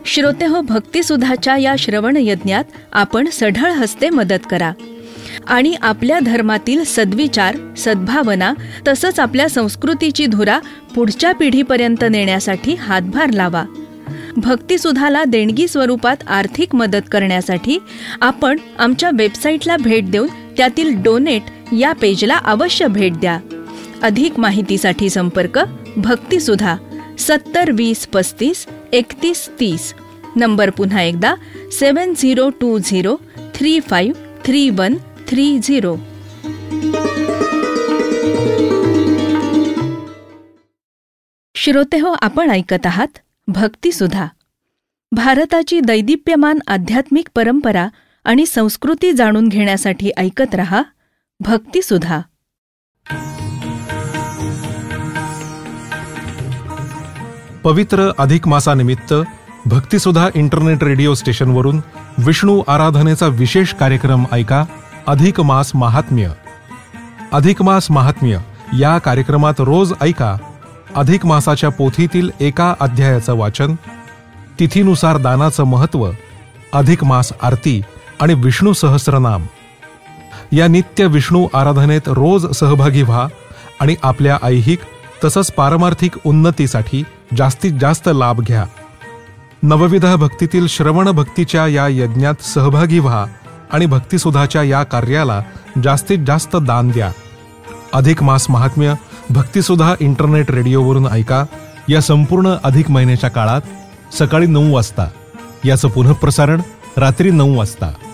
श्रोतेहो, भक्तिसुधाच्या या श्रवण यज्ञात आपण सढळ हस्ते मदत करा आणि आपल्या धर्मातील सद्विचार, सद्भावना तसंच आपल्या संस्कृतीची धुरा पुढच्या पिढीपर्यंत नेण्यासाठी हातभार लावा. भक्तिसुधाला देणगी स्वरूपात आर्थिक मदत करण्यासाठी आपण आमच्या वेबसाईटला भेट देऊन त्यातील डोनेट या पेजला अवश्य भेट द्या. अधिक माहितीसाठी संपर्क भक्तिसुधा 70 20 35 31 30. नंबर पुन्हा एकदा 7020 35 31 30. श्रोतेहो, आपण ऐकत आहात भक्तिसुधा. भारताची दैदिप्यमान आध्यात्मिक परंपरा आणि संस्कृती जाणून घेण्यासाठी ऐकत रहा भक्तिसुधा. पवित्र अधिक मासानिमित्त भक्तिसुधा इंटरनेट रेडिओ स्टेशनवरून विष्णू आराधनेचा विशेष कार्यक्रम ऐका. अधिक मास महात्म्य. अधिक मास महात्म्य या कार्यक्रमात रोज ऐका अधिक मासाच्या पोथीतील एका अध्यायाचं वाचन, तिथीनुसार दानाचं महत्त्व, अधिक मास आरती आणि विष्णू सहस्रनाम. या नित्य विष्णू आराधनेत रोज सहभागी व्हा आणि आपल्या ऐहिक तसंच पारमार्थिक उन्नतीसाठी जास्तीत जास्त लाभ घ्या. नवविध भक्तीतील श्रवण भक्तीच्या या यज्ञात सहभागी व्हा आणि भक्तिसुधाच्या या कार्याला जास्तीत जास्त दान द्या. अधिक मास महात्म्य भक्तिसुधा इंटरनेट रेडिओवरून ऐका. या संपूर्ण अधिक महिन्याच्या काळात सकाळी 9 वाजता, याचं पुनःप्रसारण रात्री 9 वाजता.